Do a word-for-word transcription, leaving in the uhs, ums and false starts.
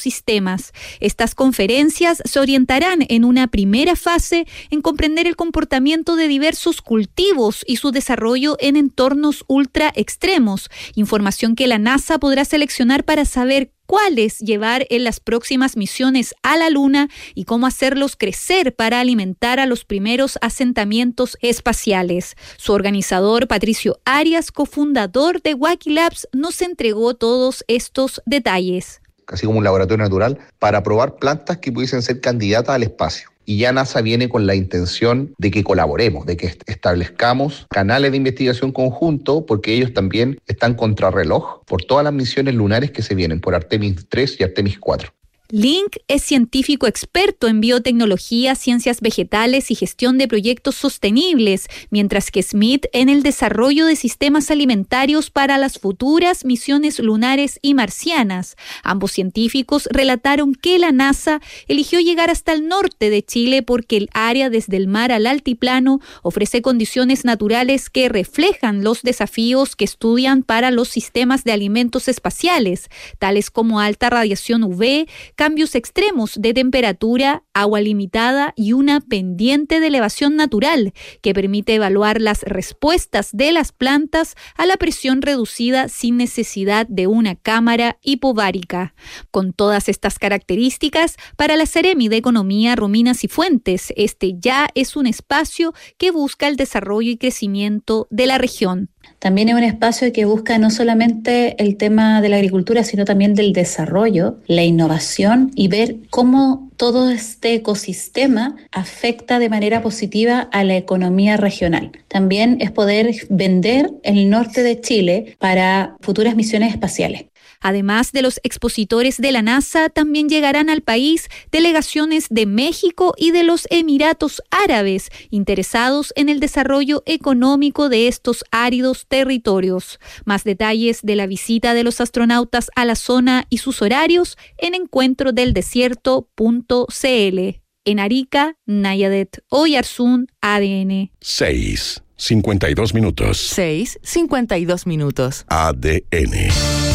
ecosistemas. Estas conferencias se orientarán en una primera fase en comprender el comportamiento de diversos cultivos y su desarrollo en entornos ultra extremos, información que la NASA podrá seleccionar para saber cuáles llevar en las próximas misiones a la Luna y cómo hacerlos crecer para alimentar a los primeros asentamientos espaciales. Su organizador, Patricio Arias, cofundador de Wacky Labs, nos entregó todos estos detalles. Así como un laboratorio natural para probar plantas que pudiesen ser candidatas al espacio. Y ya NASA viene con la intención de que colaboremos, de que establezcamos canales de investigación conjunto, porque ellos también están contrarreloj por todas las misiones lunares que se vienen, por Artemis tres y Artemis cuatro. Link es científico experto en biotecnología, ciencias vegetales y gestión de proyectos sostenibles, mientras que Smith en el desarrollo de sistemas alimentarios para las futuras misiones lunares y marcianas. Ambos científicos relataron que la NASA eligió llegar hasta el norte de Chile porque el área desde el mar al altiplano ofrece condiciones naturales que reflejan los desafíos que estudian para los sistemas de alimentos espaciales, tales como alta radiación U V, cambios extremos de temperatura, agua limitada y una pendiente de elevación natural que permite evaluar las respuestas de las plantas a la presión reducida sin necesidad de una cámara hipovárica. Con todas estas características, para la Seremi de Economía, Romina Cifuentes, este ya es un espacio que busca el desarrollo y crecimiento de la región. También es un espacio que busca no solamente el tema de la agricultura, sino también del desarrollo, la innovación y ver cómo todo este ecosistema afecta de manera positiva a la economía regional. También es poder vender el norte de Chile para futuras misiones espaciales. Además de los expositores de la NASA, también llegarán al país delegaciones de México y de los Emiratos Árabes, interesados en el desarrollo económico de estos áridos territorios. Más detalles de la visita de los astronautas a la zona y sus horarios en encuentro del desierto punto c l. En Arica, Nayadet, Oyarzún, A D N. seis, cincuenta y dos minutos. seis, cincuenta y dos minutos. A D N.